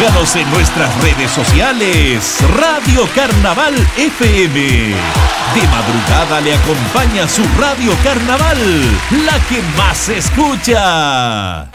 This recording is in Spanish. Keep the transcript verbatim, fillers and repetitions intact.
Síganos en nuestras redes sociales. Radio Carnaval F M. De madrugada le acompaña su Radio Carnaval, la que más se escucha.